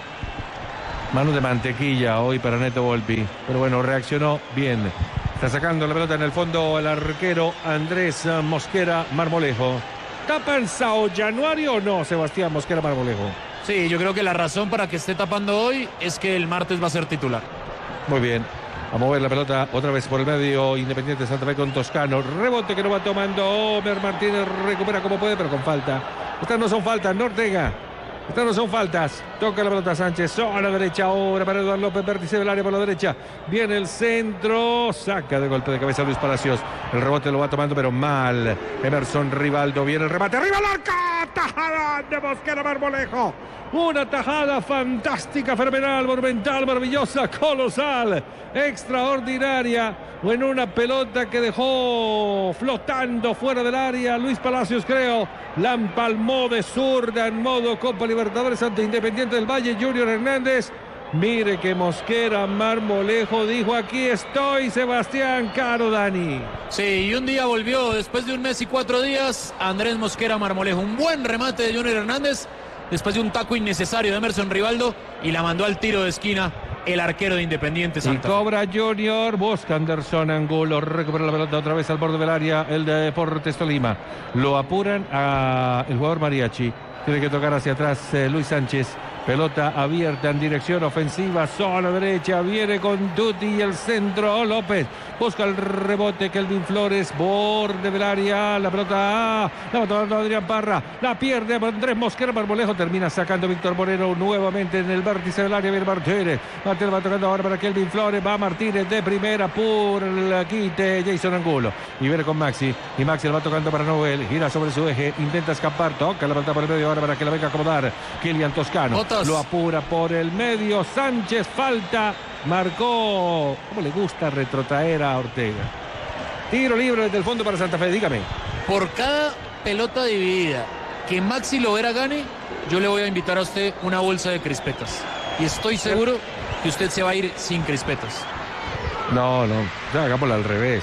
de mantequilla hoy para Neto Volpi, pero bueno, reaccionó bien. Está sacando la pelota en el fondo el arquero Andrés Mosquera Marmolejo. ¿Está pensado Januari o no, Sebastián Mosquera Marmolejo? Sí, yo creo que la razón para que esté tapando hoy es que el martes va a ser titular. Muy bien. A mover la pelota otra vez por el medio. Independiente Santa Fe con Toscano. Rebote que no va tomando Omer Martínez. Recupera como puede, pero con falta. Estas no son faltas, no Ortega. Estas no son faltas. Toca la pelota Sánchez. A la derecha ahora para Eduardo López. Vértice del área por la derecha. Viene el centro. Saca de golpe de cabeza Luis Palacios. El rebote lo va tomando, pero mal. Emerson Rivaldo. Viene el remate. ¡Arriba el arco! ¡Tajada de Mosquera Marmolejo! Una tajada fantástica, fenomenal, monumental, maravillosa, colosal, extraordinaria. En una pelota que dejó flotando fuera del área Luis Palacios, creo. La empalmó de zurda en modo Copa Libertadores ante Independiente del Valle. Junior Hernández. Mire que Mosquera Marmolejo dijo: aquí estoy, Sebastián Caro, Dani. Sí, y un día volvió, después de un mes y 4 días, Andrés Mosquera Marmolejo. Un buen remate de Junior Hernández, después de un taco innecesario de Emerson Rivaldo, y la mandó al tiro de esquina el arquero de Independiente Santa Fe. Y cobra Junior, busca Anderson Angulo, recupera la pelota otra vez al borde del área, el de Deportes Tolima. Lo apuran a el jugador Mariachi, tiene que tocar hacia atrás Luis Sánchez. Pelota abierta en dirección ofensiva, zona derecha, viene con Duty y el centro. López busca el rebote, Kelvin Flores, borde del área, la pelota, la va tomando Adrián Parra, la pierde Andrés Mosquera Marmolejo, termina sacando Víctor Moreno nuevamente en el vértice del área. Viene Martínez va tocando ahora para Kelvin Flores, va Martínez de primera por el quite Jason Angulo, y viene con Maxi, y Maxi le va tocando para Noel, gira sobre su eje, intenta escapar, toca la pelota por el medio ahora para que la venga a acomodar Kilian Toscano. Lo apura por el medio. Sánchez, falta. Marcó. ¿Cómo le gusta retrotraer a Ortega? Tiro libre desde el fondo para Santa Fe, dígame. Por cada pelota dividida que Maxi Lovera gane, yo le voy a invitar a usted una bolsa de crispetas. Y estoy seguro que usted se va a ir sin crispetas. No, hagámoslo al revés.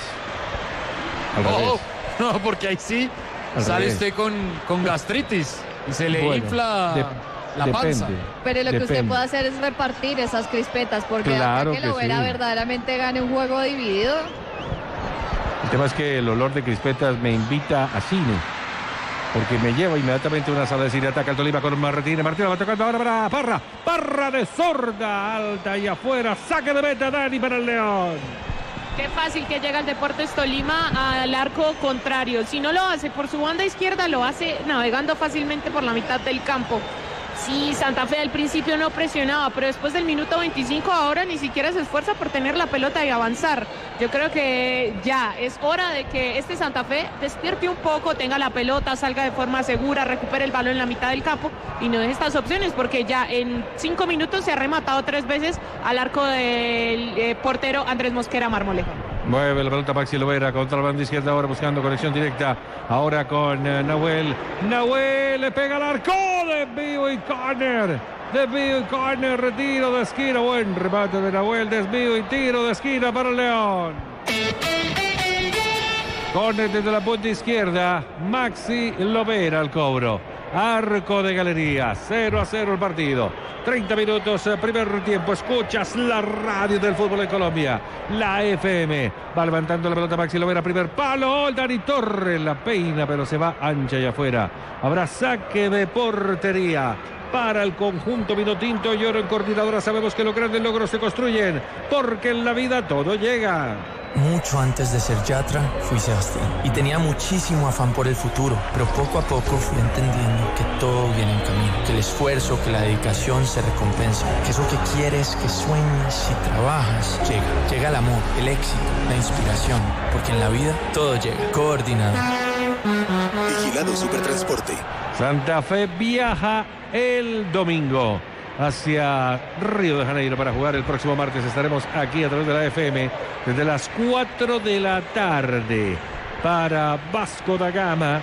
No, porque ahí sí sale usted con gastritis y se le infla la panza. Pero lo que usted puede hacer es repartir esas crispetas, porque claro que Lovera verdaderamente gane un juego dividido. El tema es que el olor de crispetas me invita a cine, porque me lleva inmediatamente a una sala de cine. Ataca el Tolima con Martínez. Martínez va tocando ahora para Parra. Parra de zurda, alta y afuera. Saque de meta, Dani, para el León. Qué fácil que llega el Deportes Tolima al arco contrario. Si no lo hace por su banda izquierda, lo hace navegando fácilmente por la mitad del campo. Sí, Santa Fe al principio no presionaba, pero después del minuto 25 ahora ni siquiera se esfuerza por tener la pelota y avanzar. Yo creo que ya es hora de que este Santa Fe despierte un poco, tenga la pelota, salga de forma segura, recupere el balón en la mitad del campo y no deje estas opciones, porque ya en 5 minutos se ha rematado 3 veces al arco del portero Andrés Mosquera Marmolejo. Mueve la pelota Maxi Lovera contra la banda izquierda, ahora buscando conexión directa. Ahora con Nahuel. Nahuel le pega al arco. Desvío y córner. Desvío y córner. Retiro de esquina. Buen remate de Nahuel. Desvío y tiro de esquina para el León. Córner desde la punta izquierda. Maxi Lovera al cobro. Arco de Galería. 0-0 el partido. 30 minutos, primer tiempo. Escuchas la radio del fútbol en Colombia, la FM. Va levantando la pelota Maxi Lovera, primer palo. Dani Torres la peina, pero se va ancha y afuera. Habrá saque de portería para el conjunto vinotinto y oro en Coordinadora. Sabemos que los grandes logros se construyen, porque en la vida todo llega. Mucho antes de ser Yatra, fui Sebastián. Y tenía muchísimo afán por el futuro, pero poco a poco fui entendiendo que todo viene en camino. Que el esfuerzo, que la dedicación se recompensa. Que eso que quieres, que sueñas y trabajas, llega. Llega el amor, el éxito, la inspiración. Porque en la vida todo llega. Coordinado. Vigilado Supertransporte. Santa Fe viaja el domingo hacia Río de Janeiro para jugar el próximo martes. Estaremos aquí a través de la FM desde las 4 de la tarde para Vasco da Gama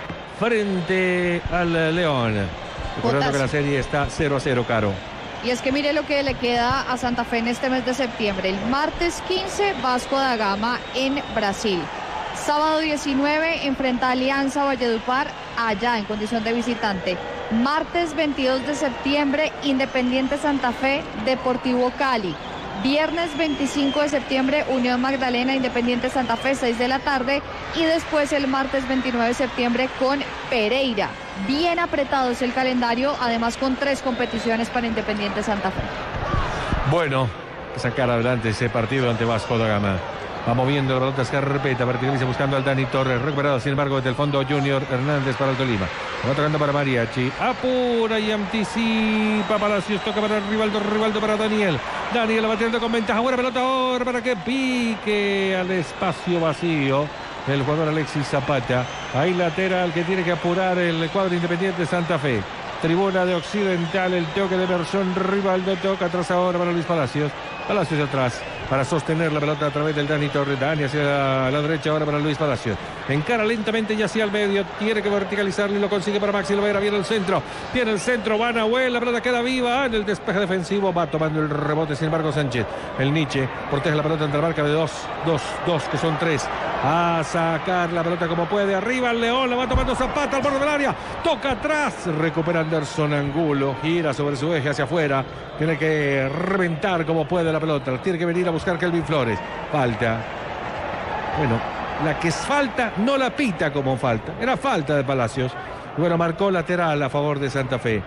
frente al León. Recordando que la serie está 0-0, Caro. Y es que mire lo que le queda a Santa Fe en este mes de septiembre. El martes 15, Vasco da Gama en Brasil. Sábado 19 enfrenta a Alianza Valledupar allá en condición de visitante. Martes 22 de septiembre, Independiente Santa Fe, Deportivo Cali. Viernes 25 de septiembre, Unión Magdalena, Independiente Santa Fe, 6 de la tarde. Y después el martes 29 de septiembre con Pereira. Bien apretado es el calendario, además con 3 competiciones para Independiente Santa Fe. Bueno, sacar adelante ese partido ante Vasco da Gama. Va moviendo la pelota Scarpetta, verticaliza buscando al Dani Torres, recuperado sin embargo desde el fondo Junior Hernández para el Tolima. Va tocando para Mariachi, apura y anticipa Palacios, toca para Rivaldo para Daniel. Daniel batiendo con ventaja, buena pelota ahora para que pique al espacio vacío el jugador Alexis Zapata. Ahí lateral que tiene que apurar el cuadro Independiente Santa Fe. Tribuna de Occidental, el toque de Bersón, Rivaldo toca atrás ahora para Luis Palacios. Palacios atrás para sostener la pelota a través del Dani Torres. Dani hacia la derecha ahora para Luis Palacios. Encara lentamente ya hacia el medio. Tiene que verticalizarlo y lo consigue para Maxi Lovera. Viene el centro. Tiene el centro. Va Nahuel. La pelota queda viva en el despeje defensivo. Va tomando el rebote. Sin embargo, Sánchez. El Nietzsche protege la pelota entre la marca de 2, que son 3. A sacar la pelota como puede. Arriba el León. La va tomando Zapata al borde del área. Toca atrás. Recupera Anderson Angulo. Gira sobre su eje hacia afuera. Tiene que reventar como puede la pelota. Tiene que venir a buscar Kelvin Flores. Falta. Bueno, la que es falta no la pita como falta. Era falta de Palacios. Bueno, marcó lateral a favor de Santa Fe.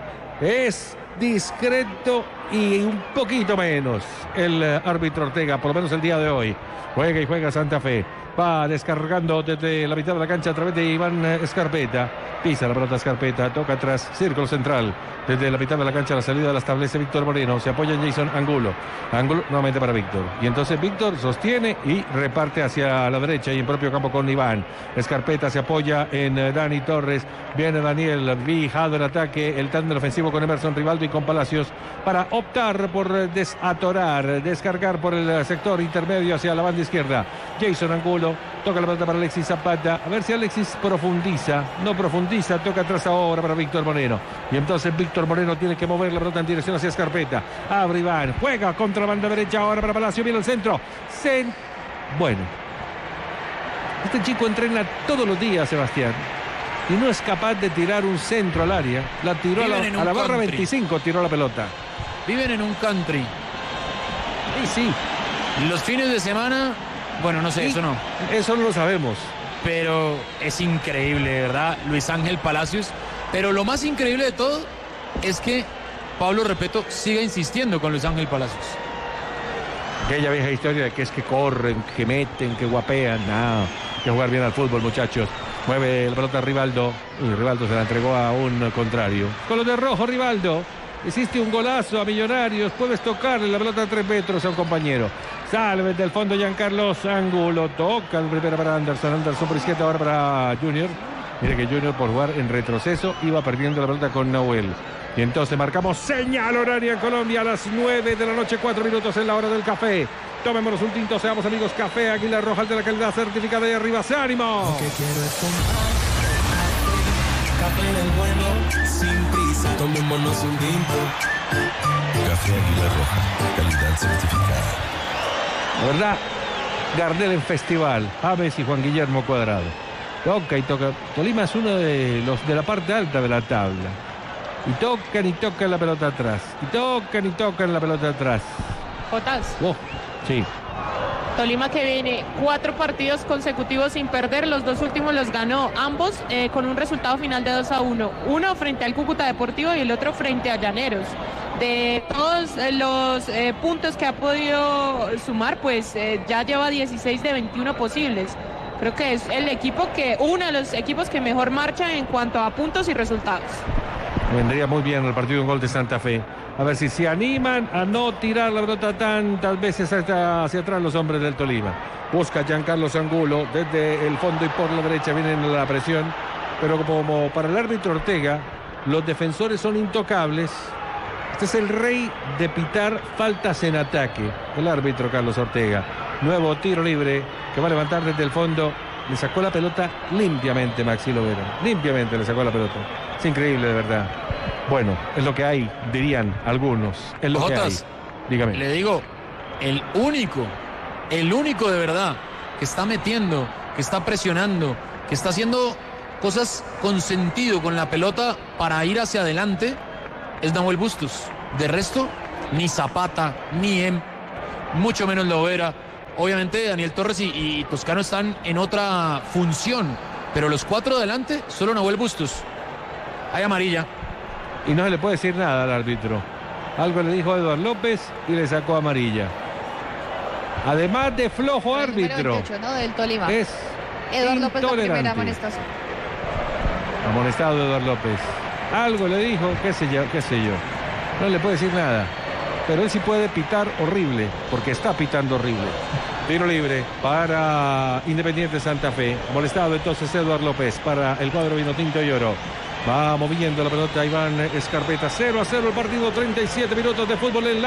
Es discreto y un poquito menos el árbitro Ortega, por lo menos el día de hoy. Juega y juega Santa Fe. Va descargando desde la mitad de la cancha a través de Iván Scarpetta. Pisa la pelota Scarpetta, toca atrás, círculo central. Desde la mitad de la cancha la salida la establece Víctor Moreno. Se apoya en Jason Angulo. Angulo nuevamente para Víctor. Y entonces Víctor sostiene y reparte hacia la derecha y en propio campo con Iván. Scarpetta se apoya en Dani Torres. Viene Daniel Vijado en ataque. El tándem ofensivo con Emerson Rivaldo y con Palacios para optar por desatorar, descargar por el sector intermedio hacia la banda izquierda. Jason Angulo toca la pelota para Alexis Zapata. A ver si Alexis profundiza. No profundiza. Toca atrás ahora para Víctor Moreno. Y entonces Víctor Moreno tiene que mover la pelota en dirección hacia Scarpetta. Abre Iván. Juega contra la banda derecha ahora para Palacio. Viene el centro. Bueno. Este chico entrena todos los días, Sebastián. Y no es capaz de tirar un centro al área. La tiró a la barra 25. Tiró la pelota. Viven en un country. Sí. Los fines de semana... Bueno, no sé, eso no. Eso no lo sabemos. Pero es increíble, ¿verdad? Luis Ángel Palacios. Pero lo más increíble de todo es que Pablo Repeto siga insistiendo con Luis Ángel Palacios. Aquella vieja historia de que es que corren, que meten, que guapean. No, hay que jugar bien al fútbol, muchachos. Mueve la pelota Rivaldo. Y Rivaldo se la entregó a un contrario. Con los de rojo, Rivaldo. Hiciste un golazo a Millonarios. Puedes tocarle la pelota a 3 metros a un compañero. Sale desde el fondo Giancarlos Angulo. Toca el primero para Anderson. Anderson por izquierda ahora para Junior. Mire que Junior por jugar en retroceso iba perdiendo la pelota con Nahuel. Y entonces marcamos señal horaria en Colombia a las 9 de la noche, 4 minutos en la hora del café. Tomémonos un tinto, seamos amigos. Café Águila Roja, de la calidad certificada y arriba. ¡Se ánimo! Lo que quiero es café del bueno, sin prisa, tomémonos un tinto. Café Águila Roja, calidad certificada. La verdad, Gardel en festival, Aves y Juan Guillermo Cuadrado. Toca y toca. Tolima es uno de los de la parte alta de la tabla. Y tocan la pelota atrás. Y tocan la pelota atrás. Jotas. Oh, sí. Tolima que viene 4 partidos consecutivos sin perder, los 2 últimos los ganó, ambos con un resultado final de 2-1. Uno frente al Cúcuta Deportivo y el otro frente a Llaneros. De todos los puntos que ha podido sumar, pues ya lleva 16 de 21 posibles. Creo que es el equipo uno de los equipos que mejor marcha en cuanto a puntos y resultados. Vendría muy bien el partido, un gol de Santa Fe. A ver si se animan a no tirar la pelota tantas veces hacia atrás los hombres del Tolima. Busca Giancarlo Angulo desde el fondo y por la derecha viene la presión. Pero como para el árbitro Ortega, los defensores son intocables. Este es el rey de pitar faltas en ataque. El árbitro Carlos Ortega. Nuevo tiro libre que va a levantar desde el fondo. Le sacó la pelota limpiamente Maxi Lovera. Limpiamente le sacó la pelota. Es increíble, de verdad. Bueno, es lo que hay, dirían algunos. Es lo que hay. Dígame. Le digo, el único de verdad que está metiendo, que está presionando, que está haciendo cosas con sentido con la pelota para ir hacia adelante es Nahuel Bustos. De resto, ni Zapata, ni mucho menos Lovera. Obviamente Daniel Torres y Toscano están en otra función, pero los 4 adelante, solo Nahuel Bustos. Hay amarilla. Y no se le puede decir nada al árbitro. Algo le dijo a Eduardo López y le sacó amarilla. Además de flojo árbitro. 28, ¿no? Del Tolima. Es Eduardo López, la primera intolerante. amonestación. Amonestado Eduardo López. Algo le dijo, qué sé yo. No le puede decir nada. Pero él sí puede pitar horrible, porque está pitando horrible. Tiro libre para Independiente Santa Fe. Molestado entonces Eduardo López para el cuadro vinotinto y oro. Va moviendo la pelota Iván Escarpeta. 0-0 el partido, 37 minutos de fútbol en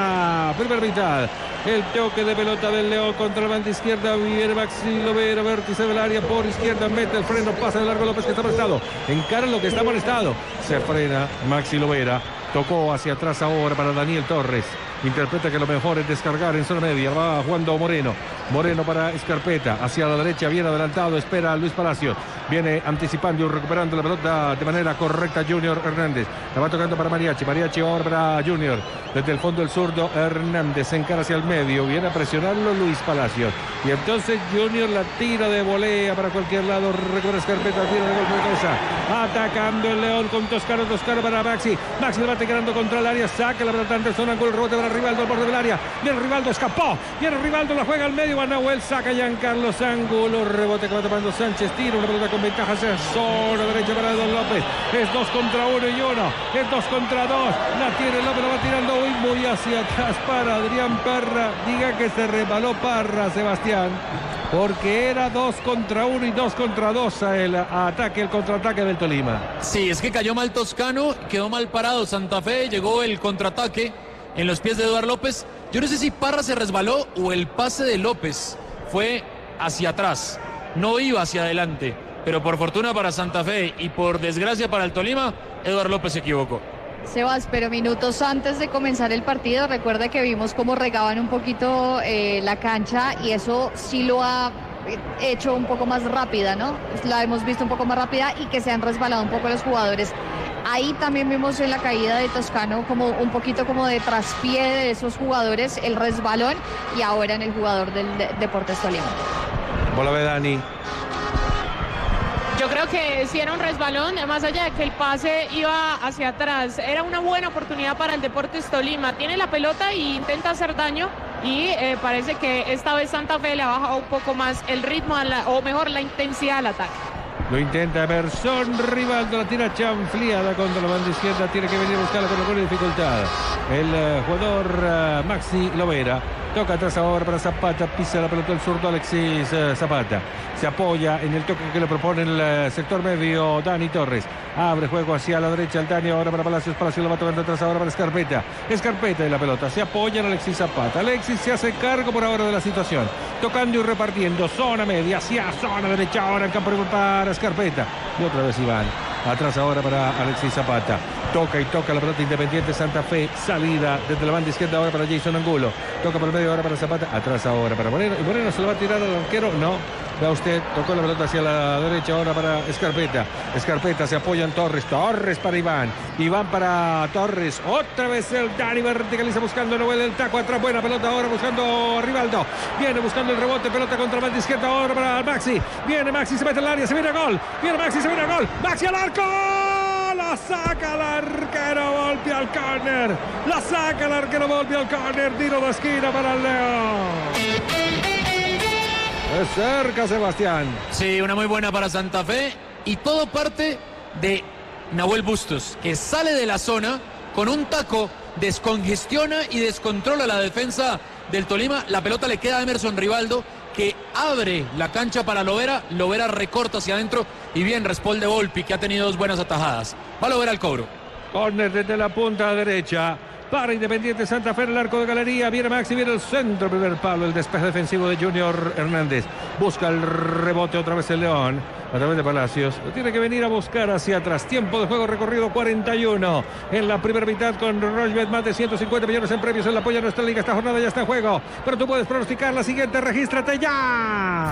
la primera mitad. El toque de pelota del León contra la banda izquierda. Viene Maxi Lovera, vértice del área por izquierda. Mete el freno, pasa de largo López que está molestado. Encara lo que está molestado. Se frena Maxi Lovera. Tocó hacia atrás ahora para Daniel Torres. Interpreta que lo mejor es descargar en zona media. Va jugando Moreno. Moreno para Escarpeta. Hacia la derecha, bien adelantado. Espera a Luis Palacios. Viene anticipando y recuperando la pelota de manera correcta Junior Hernández. La va tocando para Mariachi. Mariachi ahora para Junior. Desde el fondo el zurdo Hernández. Se encara hacia el medio. Viene a presionarlo Luis Palacios. Y entonces Junior la tira de volea para cualquier lado. Recupera Escarpeta. Tira de golpe de cabeza. Atacando el León con Toscano. Toscano para Maxi. Maxi le va quedando contra el área. Saca la pelota ante zona. Gol, rebote para Rivaldo al borde del área. Viene Rivaldo, escapó. Viene Rivaldo, la juega al medio. Va Nahuel, saca Giancarlo Angulo. Rebote que va tomando Sánchez. Tira una pelota con ventaja hacia zona derecha para Don López. Es 2 contra 1 y 1. Es 2 contra 2. La tiene López, la va tirando muy hacia atrás para Adrián Parra. Diga que se resbaló Parra, Sebastián. Porque era 2 contra 1 y 2 contra 2 el contraataque del Tolima. Sí, es que cayó mal Toscano, quedó mal parado Santa Fe, llegó el contraataque en los pies de Eduardo López. Yo no sé si Parra se resbaló o el pase de López fue hacia atrás, no iba hacia adelante. Pero por fortuna para Santa Fe y por desgracia para el Tolima, Eduardo López se equivocó. Sebas, pero minutos antes de comenzar el partido, recuerda que vimos cómo regaban un poquito la cancha y eso sí lo ha hecho un poco más rápida, ¿no? La hemos visto un poco más rápida y que se han resbalado un poco los jugadores. Ahí también vimos en la caída de Toscano como un poquito como de traspié de esos jugadores, el resbalón y ahora en el jugador del Deportes Tolima. Hola, Dani. Yo creo que si era un resbalón, más allá de que el pase iba hacia atrás, era una buena oportunidad para el Deportes Tolima. Tiene la pelota e intenta hacer daño y parece que esta vez Santa Fe le ha bajado un poco más el ritmo, o mejor la intensidad al ataque. Lo intenta Emerson, Rivaldo la tira chanfleada contra la banda izquierda, tiene que venir a buscarla con alguna dificultad. El jugador Maxi Lovera toca atrás ahora para Zapata, pisa la pelota el zurdo Alexis Zapata. Se apoya en el toque que le propone el sector medio Dani Torres. Abre juego hacia la derecha el Dani ahora para Palacios. Palacios lo va tocando atrás ahora para Escarpeta. Escarpeta de la pelota. Se apoya en Alexis Zapata. Alexis se hace cargo por ahora de la situación. Tocando y repartiendo. Zona media hacia zona derecha ahora en campo para Escarpeta. Y otra vez Iván. Atrás ahora para Alexis Zapata. Toca y toca la pelota Independiente Santa Fe. Salida desde la banda izquierda ahora para Jason Angulo. Toca por el medio ahora para Zapata. Atrás ahora para Moreno. Y Moreno se lo va a tirar al arquero. No. Vea usted, tocó la pelota hacia la derecha ahora para Scarpetta. Scarpetta se apoya en Torres. Torres para Iván. Iván para Torres. Otra vez el Dani verticaliza buscando Noel el taco atrás. Buena pelota ahora buscando Rivaldo. Viene buscando el rebote. Pelota contra la banda izquierda ahora para Maxi. Viene Maxi, se mete en el área. Se viene gol. Viene Maxi, se viene gol. Maxi al arco. La saca el arquero. Volpe al córner. La saca el arquero. Volpe al córner. Tiro de esquina para el León. Es cerca, Sebastián. Sí, una muy buena para Santa Fe. Y todo parte de Nahuel Bustos, que sale de la zona con un taco, descongestiona y descontrola la defensa del Tolima. La pelota le queda a Emerson Rivaldo, que abre la cancha para Lovera. Lovera recorta hacia adentro y bien responde Volpi, que ha tenido 2 buenas atajadas. Va Lovera al cobro. Córner desde la punta derecha para Independiente Santa Fe en el arco de Galería. Viene Maxi, viene el centro, primer palo, el despeje defensivo de Junior Hernández. Busca el rebote otra vez el León a través de Palacios. Lo tiene que venir a buscar hacia atrás. Tiempo de juego recorrido 41 en la primera mitad con Rochbet. Más de 150 millones en premios. El apoyo a nuestra liga. Esta jornada ya está en juego, pero tú puedes pronosticar la siguiente. Regístrate ya.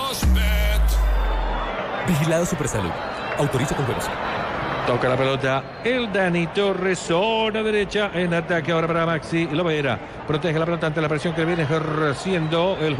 Vigilado Supersalud. Autoriza con juegos. Toca la pelota el Dani Torres, zona derecha en ataque ahora para Maxi Lovera. Protege la pelota ante la presión que viene ejerciendo el